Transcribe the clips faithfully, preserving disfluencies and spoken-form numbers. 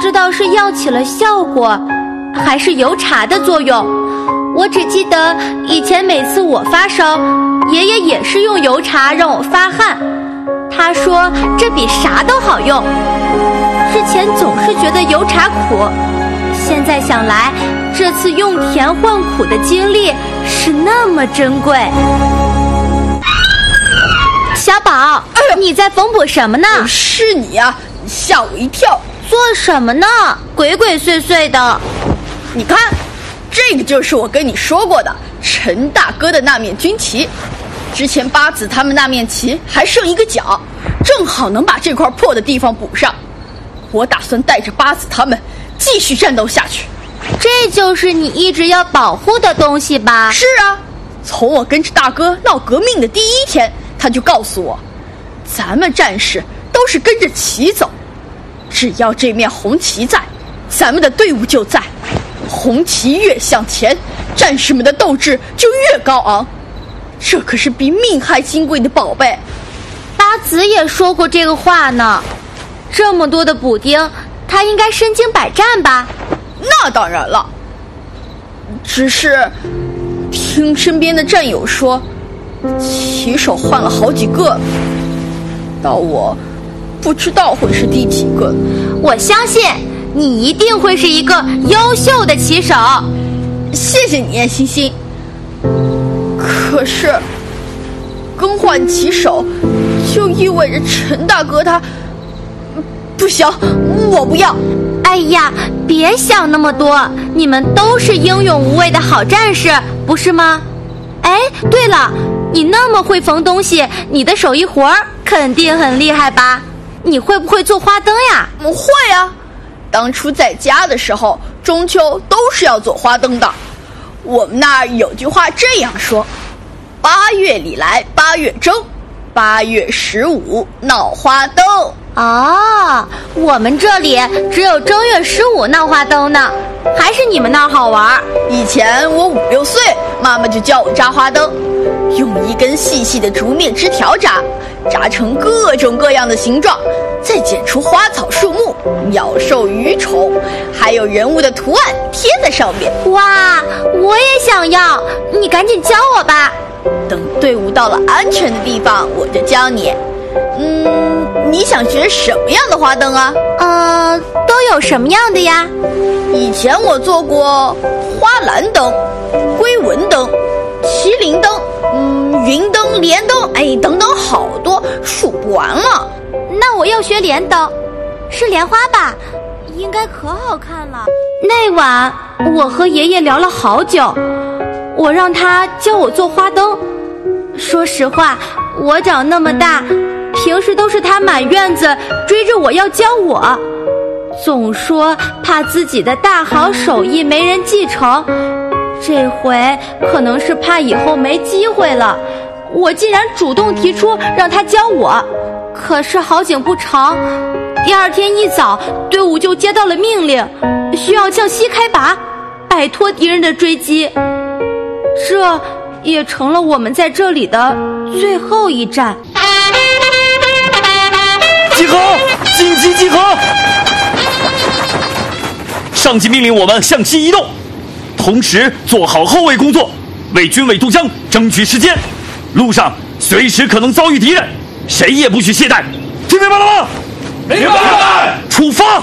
知道是药起了效果，还是油茶的作用。我只记得以前每次我发烧，爷爷也是用油茶让我发汗，他说这比啥都好用。之前总是觉得油茶苦，现在想来，这次用甜换苦的经历是那么珍贵。小宝，哎、你在缝补什么呢？ 是你呀、啊，吓我一跳。 做什么呢？鬼鬼祟祟的。 你看，这个就是我跟你说过的陈大哥的那面军旗。之前八子他们那面旗还剩一个角，正好能把这块破的地方补上。我打算带着八子他们继续战斗下去。 这就是你一直要保护的东西吧？ 是啊，从我跟着大哥闹革命的第一天，他就告诉我，咱们战士都是跟着旗走，只要这面红旗在，咱们的队伍就在。红旗越向前，战士们的斗志就越高昂，这可是比命还金贵的宝贝。 八子也说过这个话呢。这么多的补丁，他应该身经百战吧？ 那当然了，只是听身边的战友说，旗手换了好几个，到我不知道会是第几个。 我相信你一定会是一个优秀的旗手。 谢谢你，欣欣。可是更换旗手就意味着陈大哥他不行，我不要。 哎呀，别想那么多，你们都是英勇无畏的好战士，不是吗？哎，对了，你那么会缝东西，你的手艺活肯定很厉害吧？你会不会做花灯呀？ 我会啊，当初在家的时候，中秋都是要做花灯的。我们那儿有句话这样说：八月里来八月正，八月十五闹花灯。 哦，我们这里只有正月十五闹花灯呢，还是你们那儿好玩。 以前我五六岁，妈妈就教我扎花灯，用一根细细的竹篾枝条扎，扎成各种各样的形状，再剪出花草树木、鸟兽鱼虫，还有人物的图案贴在上面。 哇，我也想要，你赶紧教我吧。 等队伍到了安全的地方，我就教你。嗯，你想学什么样的花灯啊？ 呃，都有什么样的呀？ 以前我做过花篮灯、龟纹灯、麒麟灯、嗯，云灯、莲灯，哎，等等，好多，数不完了。 那我要学莲灯，是莲花吧？应该可好看了。那晚我和爷爷聊了好久，我让他教我做花灯。说实话，我长那么大，平时都是他满院子追着我要教我，总说怕自己的大好手艺没人继承，这回可能是怕以后没机会了，我竟然主动提出让他教我。可是好景不长，第二天一早，队伍就接到了命令，需要向西开拔，摆脱敌人的追击。这也成了我们在这里的最后一站。 集合！紧急集合！上级命令我们向西移动，同时做好后卫工作，为军委渡江争取时间。路上随时可能遭遇敌人，谁也不许懈怠。听明白了吗？ 明白。 出发！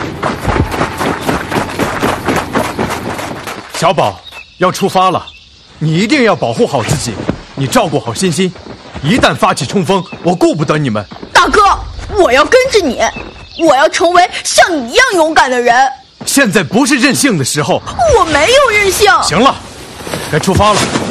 小宝，要出发了，你一定要保护好自己，你照顾好欣欣。一旦发起冲锋，我顾不得你们。 大哥，我要跟着你，我要成为像你一样勇敢的人。 现在不是任性的时候。 我没有任性。 行了，该出发了。